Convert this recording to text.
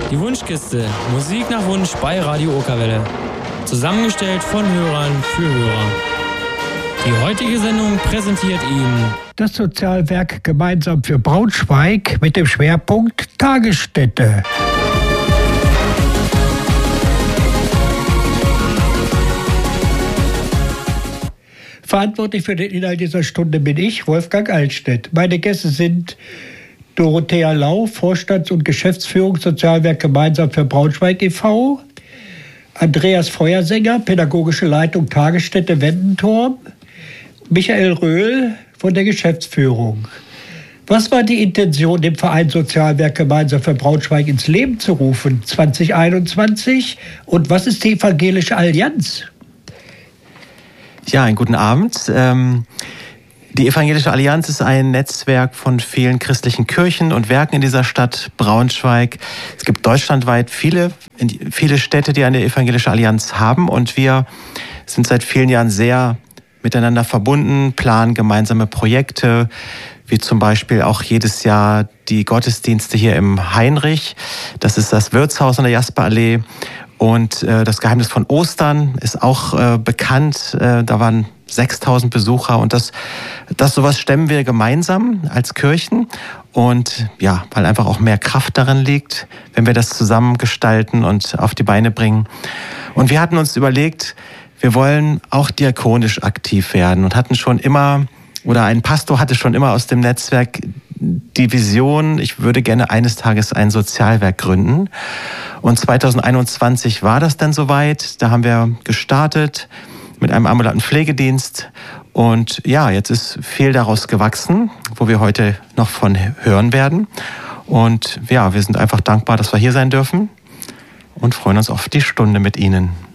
Die Wunschkiste. Musik nach Wunsch bei Radio Okerwelle. Zusammengestellt von Hörern für Hörer. Die heutige Sendung präsentiert Ihnen das Sozialwerk Gemeinsam für Braunschweig mit dem Schwerpunkt Tagesstätte. Verantwortlich für den Inhalt dieser Stunde bin ich, Wolfgang Altstedt. Meine Gäste sind Dorothea Lau, Vorstands- und Geschäftsführung Sozialwerk Gemeinsam für Braunschweig e.V., Andreas Feuersänger, Pädagogische Leitung Tagesstätte Wendenturm, Michael Röhl von der Geschäftsführung. Was war die Intention, dem Verein Sozialwerk Gemeinsam für Braunschweig ins Leben zu rufen 2021? Und was ist die Evangelische Allianz? Ja, einen guten Abend. Die Evangelische Allianz ist ein Netzwerk von vielen christlichen Kirchen und Werken in dieser Stadt Braunschweig. Es gibt deutschlandweit viele Städte, die eine Evangelische Allianz haben, und wir sind seit vielen Jahren sehr miteinander verbunden, planen gemeinsame Projekte, wie zum Beispiel auch jedes Jahr die Gottesdienste hier im Heinrich. Das ist das Wirtshaus an der Jasperallee. Und das Geheimnis von Ostern ist auch bekannt. Da waren 6.000 Besucher, und sowas stemmen wir gemeinsam als Kirchen. Und ja, weil einfach auch mehr Kraft darin liegt, wenn wir das zusammen gestalten und auf die Beine bringen. Und wir hatten uns überlegt, wir wollen auch diakonisch aktiv werden und hatten schon immer, oder ein Pastor hatte schon immer aus dem Netzwerk die Vision, ich würde gerne eines Tages ein Sozialwerk gründen. Und 2021 war das dann soweit. Da haben wir gestartet mit einem ambulanten Pflegedienst. Und ja, jetzt ist viel daraus gewachsen, wo wir heute noch von hören werden. Und ja, wir sind einfach dankbar, dass wir hier sein dürfen und freuen uns auf die Stunde mit Ihnen.